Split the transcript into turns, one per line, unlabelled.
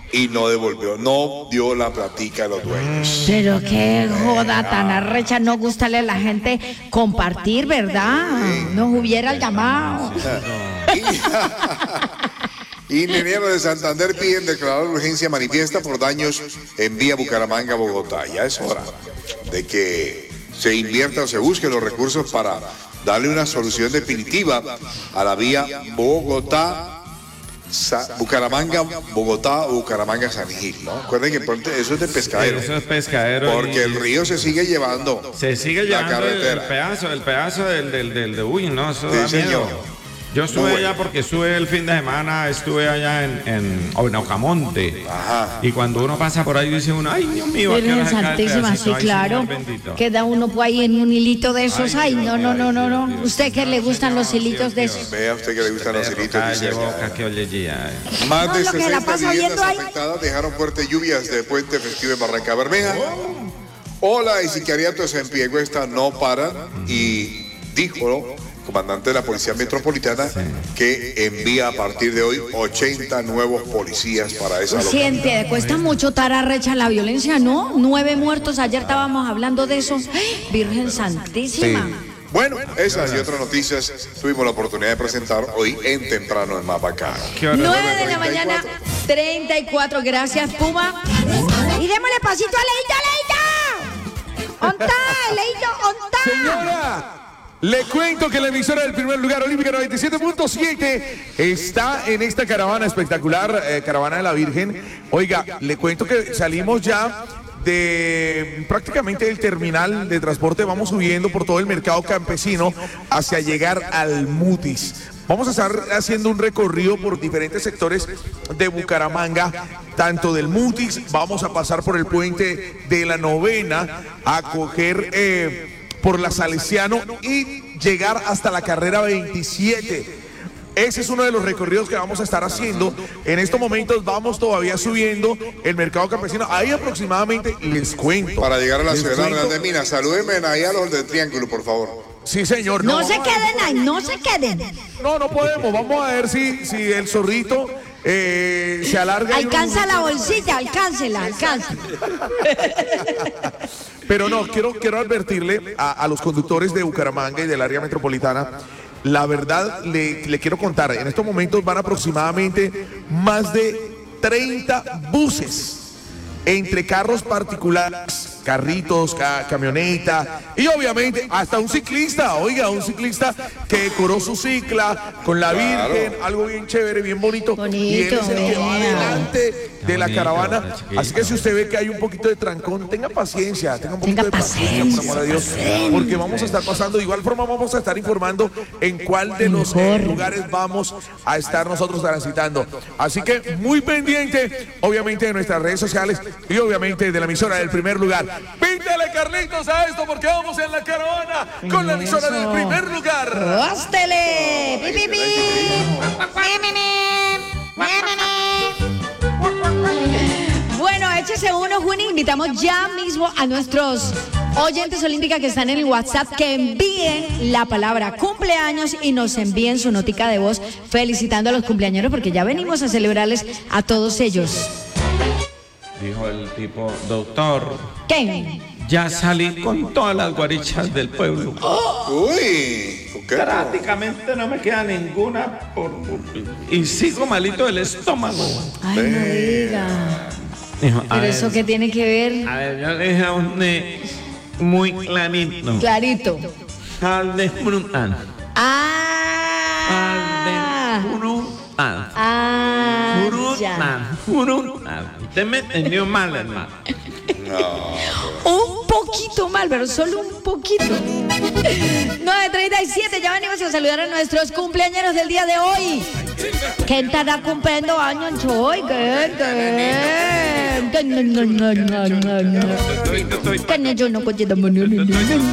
y no devolvió, no dio la platica a los dueños.
Pero qué joda tan arrecha, no gustarle a la gente compartir, ¿verdad? Nos hubiera llamado.
Ingenieros de Santander piden declarar urgencia manifiesta por daños en vía Bucaramanga, Bogotá. Ya es hora de que se invierta o se busquen los recursos para darle una solución definitiva a la vía Bucaramanga, Bogotá o Bucaramanga, San Gil, ¿no? Recuerden que eso es de pescadero.
Eso es pescadero.
Porque el río se sigue llevando.
Se sigue llevando
la carretera.
el pedazo del de uy, ¿no? Eso da
Sí,
miedo.
señor.
Yo estuve allá porque estuve el fin de semana, estuve allá en Ocamonte.
Ajá.
Y cuando uno pasa por ahí dice uno, ay, Dios mío, ¿a qué
Virgen
hora se cae el
Santísima,
pedacito?
sí,
Ay,
claro.
Señor bendito.
Queda uno por ahí en un hilito de esos. Ay, no.
Dios,
¿Usted que le gustan los hilitos de
Dios.
esos?
Vea usted que le gustan los hilitos. Dice
boca, que olería.
Más
No,
de
lo que la
60
pasa
viviendas
oyendo ahí.
afectadas dejaron fuertes lluvias de puente festivo en Barranca Bermeja. Hola, y sicariatos en Piedecuesta no paran. Y dijo el comandante de la Policía Metropolitana que envía a partir de hoy 80 nuevos policías para esa
Sí, en
localidad.
Piedecuesta mucho tararrecha la violencia, ¿no? 9 muertos, ayer estábamos hablando de eso. ¡Ay, Virgen Santísima!
Bueno, esas y otras noticias tuvimos la oportunidad de presentar hoy en Temprano en Mapacá.
9 de la mañana, 34. Gracias, Puma. Y démosle pasito a Leito. ¡Ontá, Leito, ontá!
Señora, le cuento que la emisora del primer lugar, Olímpica 97.7, está en esta caravana espectacular, Caravana de la Virgen. Oiga, le cuento que salimos ya de prácticamente el terminal de transporte, vamos subiendo por todo el mercado campesino hacia llegar al Mutis. Vamos a estar haciendo un recorrido por diferentes sectores de Bucaramanga, tanto del Mutis, vamos a pasar por el puente de la Novena, a coger por la Salesiano y llegar hasta la carrera 27. Ese es uno de los recorridos que vamos a estar haciendo. En estos momentos vamos todavía subiendo el mercado campesino. Ahí aproximadamente les cuento.
Para llegar a la
Les
ciudad
cuento.
de Minas, salúdenme ahí a los del Triángulo, por favor.
Sí, señor.
No se
vamos
queden ahí, no se queden.
No podemos. Vamos a ver si el zorrito se alarga.
Alcanza la bolsita, alcáncela.
Pero no, quiero advertirle a los conductores de Bucaramanga y del área metropolitana. La verdad, le quiero contar, en estos momentos van aproximadamente más de 30 buses entre carros particulares, carritos, camioneta y obviamente hasta un ciclista, un ciclista que decoró su cicla con la Virgen, algo bien chévere, bien bonito. Y él es el que va adelante de la caravana. Así que si usted ve que hay un poquito de trancón, tenga paciencia, tenga un poquito de paciencia, por amor de Dios, porque vamos a estar pasando. De igual forma vamos a estar informando en cuál de los lugares vamos a estar nosotros transitando. Así que muy pendiente, obviamente, de nuestras redes sociales y obviamente de la emisora del primer lugar. Píntale, Carlitos, a esto porque vamos en la caravana con la emisora del primer lugar.
¡Róstele! ¡Pi, pi, pi! Bueno, échese uno, Juni. Invitamos ya mismo a nuestros oyentes olímpicas que están en el WhatsApp que envíen la palabra cumpleaños y nos envíen su notica de voz felicitando a los cumpleañeros porque ya venimos a celebrarles a todos ellos.
Dijo el tipo, doctor,
¿Qué?
ya salí con todas las guarichas del pueblo.
Uy, ¿por qué?
Prácticamente no me queda ninguna y sigo malito del estómago.
Ay, no diga.
Dijo,
¿Pero eso qué tiene que ver?
A ver, yo le dije a usted muy clarito.
Clarito.
Al desfrutar.
Ah. Ya.
Usted me entendió mal, hermano.
Un poquito mal, pero solo un poquito. 9:37, ya venimos a saludar a nuestros cumpleaños del día de hoy. ¿Quién estará cumpliendo años hoy? ¿Qué? Yo no